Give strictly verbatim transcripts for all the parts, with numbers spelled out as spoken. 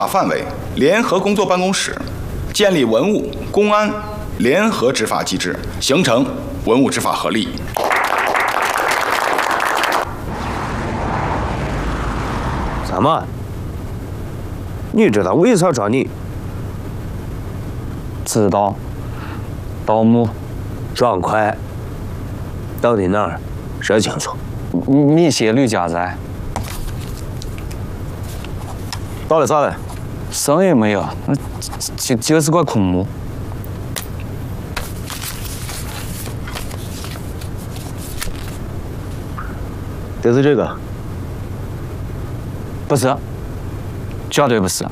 大范围联合工作办公室，建立文物、公安联合执法机制，形成文物执法合力。 怎么？你知道为啥找你？ 知道。盗墓。 撞快。到底哪儿？说清楚。 密歇吕家宅。 盗了啥了？ 啥也没有，就就是块空墓。 就是这个？ 不是，绝对不是。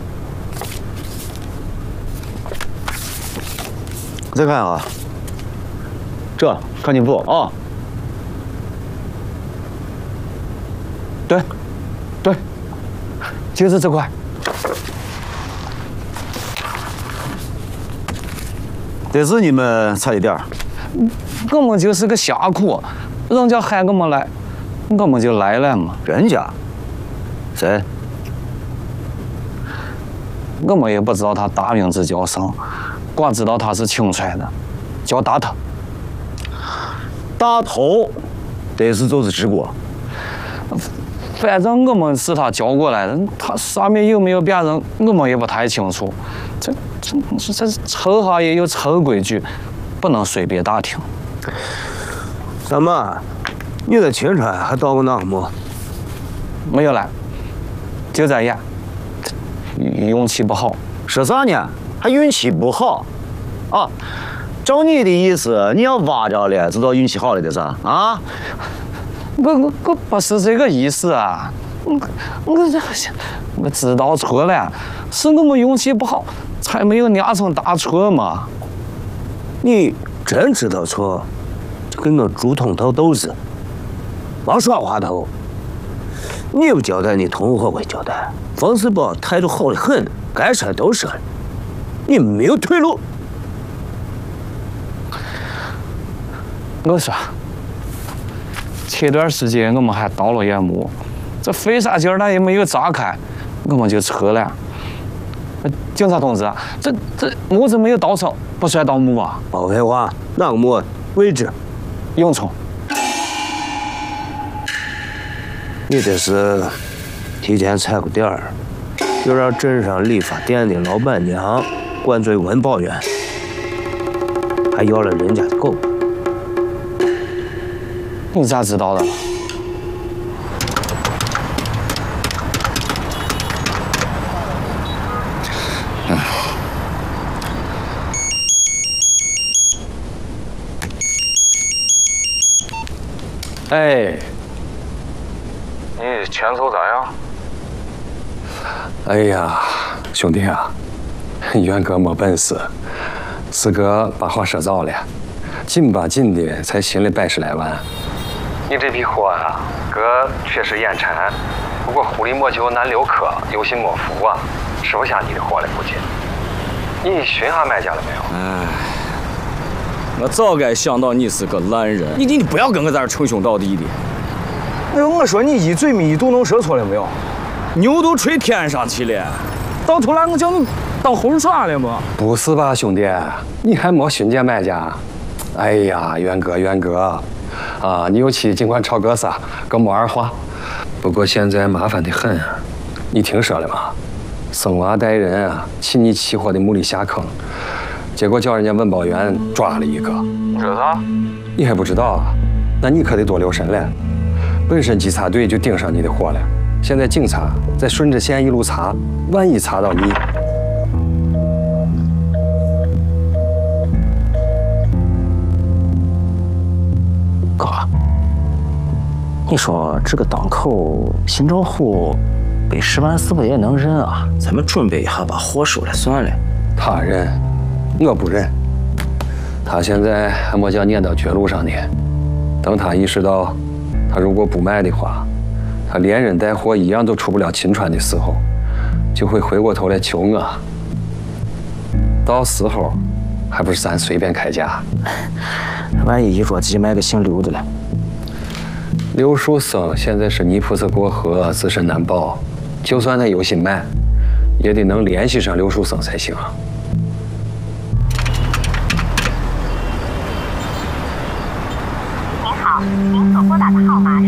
再看啊，这看清楚啊！ 对，对，就是这块。 这是你们踩的点儿？ 我们就是个瞎苦，人家喊我们来，我们就来了嘛。 人家？谁？ 我们也不知道他大名字叫啥，光知道他是清川的，叫大头。 大头，这是就是直过。 反正我们是他叫过来的，他上面有没有别人，我们也不太清楚。这这这抽下也有抽规矩，不能随便打听。 怎么？你在秦川还到过哪个墓？ 没有来，就在眼。运气不好。 说啥呢？还运气不好？啊？照你的意思，你要挖着了，知道运气好了的噻？啊？ 我我我不是这个意思啊！我我这我知道错了，是我们运气不好，才没有酿成大错嘛。 你真知道错，就跟我猪头头斗智，往耍滑头。你不交代，你同伙会交代。冯世宝态度好得很，该说都说了，你没有退路。 我说。前段时间我们还盗了眼墓，这费啥劲儿，那也没有砸开，我们就撤了。警察同志，这这墓子没有盗成，不算盗墓啊？ 别废话，哪个墓？位置？ 永冲。 你这是提前踩过点儿，又让镇上理发店的老板娘灌醉文保员，还要了人家的狗。 你咋知道的？哎， 你前途咋样？ 哎呀，兄弟啊，元哥没本事，四哥把话说早了，紧吧紧的才寻了百十来万。 你这批货啊，哥确实眼馋，不过狐狸莫求难留客，有心莫福啊，吃不下你的货了估计。你寻下买家了没有？ 哎，我早该想到你是个烂人，你你不要跟我在这称兄道弟的。哎呦，我说你一嘴米都能说错了没有？牛都吹天上去了，到头来我叫你当猴耍了吗？ 不是吧，兄弟，你还没寻见买家？哎呀，元哥，元哥。啊，你有气尽管吵个啥，跟没二话。不过现在麻烦的很啊，你听说了吗？生娃带人啊，气你起火的墓里下坑，结果叫人家文保员抓了一个。 你说啥？ 你还不知道啊？那你可得多留神了。本身稽查队就盯上你的货了，现在警察在顺着线一路查，万一查到你。 哥，你说这个档口新招户背十万是不是也能忍啊？咱们准备一下把货收了算了。 他忍，我不忍。他现在还没将撵到绝路上呢。等他意识到，他如果不卖的话，他连人带货一样都出不了秦川的时候，就会回过头来求我。到时候，还不是咱随便开价？ 万一一着急卖个姓刘的了。 刘树生现在是泥菩萨过河，自身难保。就算他有心卖， 也得能联系上刘树生才行。 您好，您所拨打的号码